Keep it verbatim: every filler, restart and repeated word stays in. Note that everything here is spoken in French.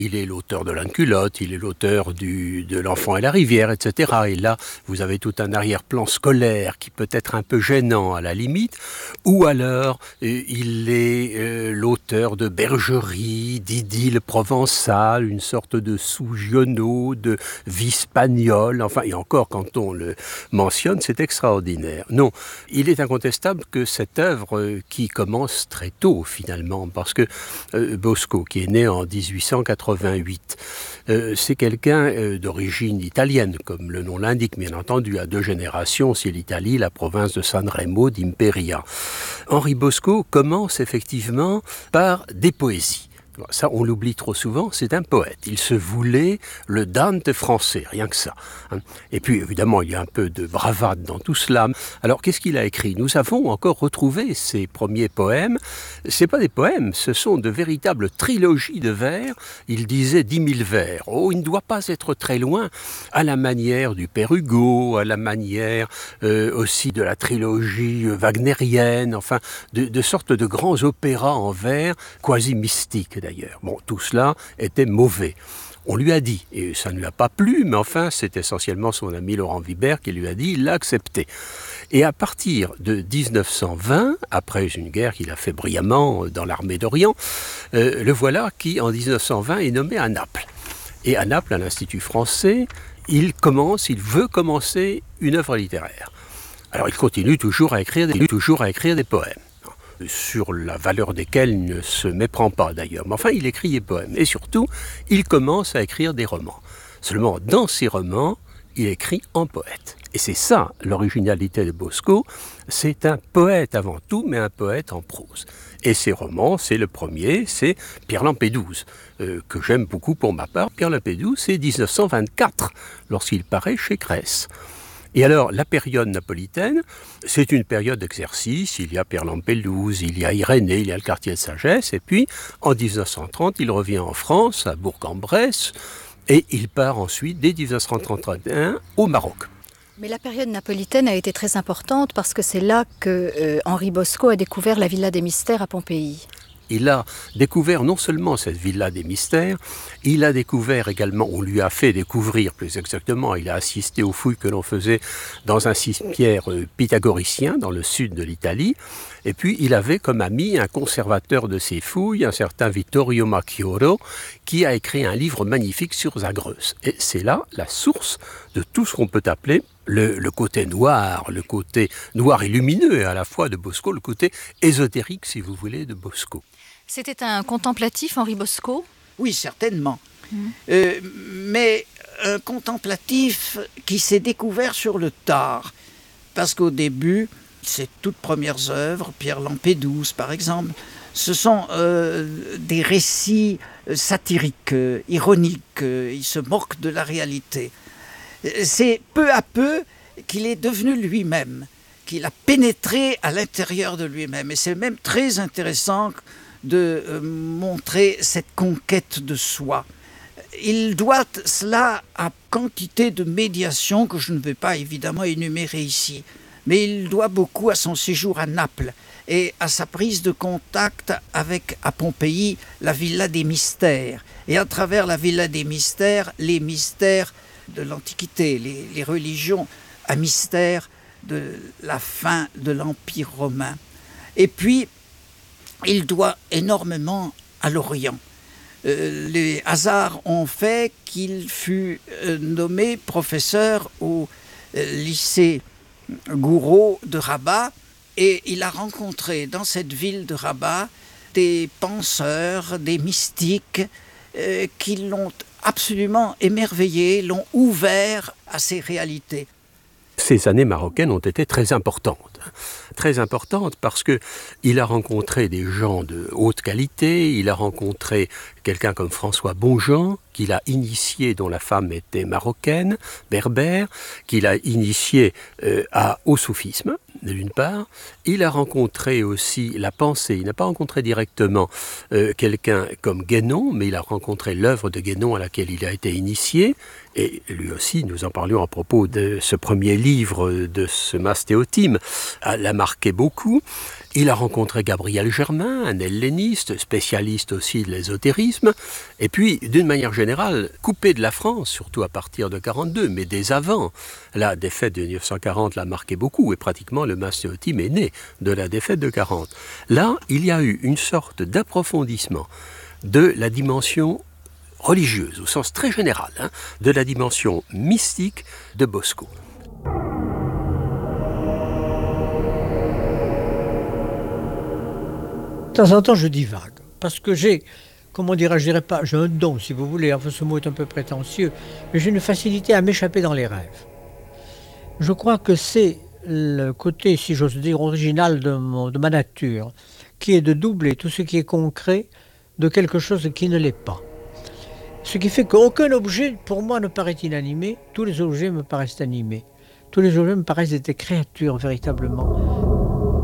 Il est l'auteur de l'Unculotte, il est l'auteur du, de L'Enfant et la rivière, et cetera. Et là, vous avez tout un arrière-plan scolaire qui peut être un peu gênant à la limite. Ou alors, euh, il est euh, l'auteur de bergerie, d'idylle provençale, une sorte de sous-giono, de vie spagnole. Enfin, et encore, quand on le mentionne, c'est extraordinaire. Non, il est incontestable que cette œuvre euh, qui commence très tôt, finalement, parce que euh, Bosco, qui est né en dix-huit cent quatre-vingt-huit, Euh, c'est quelqu'un euh, d'origine italienne, comme le nom l'indique, bien entendu, à deux générations, c'est l'Italie, la province de San Remo d'Imperia. Henri Bosco commence effectivement par des poésies. Ça, on l'oublie trop souvent, c'est un poète. Il se voulait le Dante français, rien que ça. Et puis, évidemment, il y a un peu de bravade dans tout cela. Alors, qu'est-ce qu'il a écrit? Nous avons encore retrouvé ses premiers poèmes. Ce ne sont pas des poèmes, ce sont de véritables trilogies de vers. Il disait dix mille vers. Oh, il ne doit pas être très loin, à la manière du Père Hugo, à la manière euh, aussi de la trilogie wagnérienne, enfin, de, de sortes de grands opéras en vers, quasi mystiques d'ailleurs. Bon, tout cela était mauvais. On lui a dit, et ça ne lui a pas plu, mais enfin, c'est essentiellement son ami Laurent Vibert qui lui a dit, il l'a accepté. Et à partir de dix-neuf cent vingt, après une guerre qu'il a fait brillamment dans l'armée d'Orient, euh, le voilà qui, en dix-neuf cent vingt, est nommé à Naples. Et à Naples, à l'Institut français, il commence, il veut commencer une œuvre littéraire. Alors, il continue toujours à écrire des, toujours à écrire des poèmes, sur la valeur desquels il ne se méprend pas d'ailleurs. Mais enfin, il écrit des poèmes. Et surtout, il commence à écrire des romans. Seulement, dans ces romans, il écrit en poète. Et c'est ça, l'originalité de Bosco. C'est un poète avant tout, mais un poète en prose. Et ses romans, c'est le premier, c'est Pierre Lampédouse, euh, que j'aime beaucoup pour ma part. Pierre Lampédouse, c'est dix-neuf cent vingt-quatre, lorsqu'il paraît chez Grèce. Et alors, la période napolitaine, c'est une période d'exercice. Il y a Pierre Lampédouse, il y a Irénée, il y a le quartier de sagesse. Et puis, en dix-neuf cent trente, il revient en France, à Bourg-en-Bresse, et il part ensuite, dès dix-neuf cent trente et un, au Maroc. Mais la période napolitaine a été très importante parce que c'est là que euh, Henri Bosco a découvert la Villa des Mystères à Pompéi. Il a découvert non seulement cette villa des mystères, il a découvert également, on lui a fait découvrir plus exactement, il a assisté aux fouilles que l'on faisait dans un cimetière pythagoricien dans le sud de l'Italie, et puis il avait comme ami un conservateur de ces fouilles, un certain Vittorio Macchioro, qui a écrit un livre magnifique sur Zagreus. Et c'est là la source de tout ce qu'on peut appeler Le, le côté noir, le côté noir et lumineux à la fois de Bosco, le côté ésotérique, si vous voulez, de Bosco. C'était un contemplatif, Henri Bosco? Oui, certainement. Mmh. Euh, mais un contemplatif qui s'est découvert sur le tard. Parce qu'au début, ses toutes premières œuvres, Pierre Lampédouse par exemple, ce sont euh, des récits satiriques, euh, ironiques, euh, il se moque de la réalité. C'est peu à peu qu'il est devenu lui-même, qu'il a pénétré à l'intérieur de lui-même. Et c'est même très intéressant de euh, montrer cette conquête de soi. Il doit cela à quantité de médiations que je ne vais pas évidemment énumérer ici. Mais il doit beaucoup à son séjour à Naples et à sa prise de contact avec, à Pompéi, la Villa des Mystères. Et à travers la Villa des Mystères, les mystères de l'Antiquité, les, les religions à mystère de la fin de l'Empire romain. Et puis, il doit énormément à l'Orient. Euh, les hasards ont fait qu'il fut euh, nommé professeur au euh, lycée Gouraud de Rabat et il a rencontré dans cette ville de Rabat des penseurs, des mystiques euh, qui l'ont absolument émerveillé, l'ont ouvert à ces réalités. Ces années marocaines ont été très importantes. Très importantes parce qu'il a rencontré des gens de haute qualité, il a rencontré quelqu'un comme François Bonjean, qu'il a initié, dont la femme était marocaine, berbère, qu'il a initié euh, à, au soufisme, d'une part. Il a rencontré aussi la pensée, il n'a pas rencontré directement euh, quelqu'un comme Guénon, mais il a rencontré l'œuvre de Guénon à laquelle il a été initié, et lui aussi, nous en parlions à propos de ce premier livre de ce mastéotime, l'a marqué beaucoup. Il a rencontré Gabriel Germain, un helléniste, spécialiste aussi de l'ésotérisme, et puis, d'une manière générale, coupé de la France, surtout à partir de quarante-deux, mais dès avant. La défaite de mille neuf cent quarante l'a marqué beaucoup, et pratiquement le masséotisme est né de la défaite de quarante. Là, il y a eu une sorte d'approfondissement de la dimension religieuse, au sens très général, hein, de la dimension mystique de Bosco. De temps en temps, je divague, parce que j'ai, comment dirais-je, je dirais pas, j'ai un don, si vous voulez, enfin ce mot est un peu prétentieux, mais j'ai une facilité à m'échapper dans les rêves. Je crois que c'est le côté, si j'ose dire, original de, mon, de ma nature, qui est de doubler tout ce qui est concret de quelque chose qui ne l'est pas. Ce qui fait qu'aucun objet, pour moi, ne paraît inanimé, tous les objets me paraissent animés. Tous les objets me paraissent des créatures, véritablement.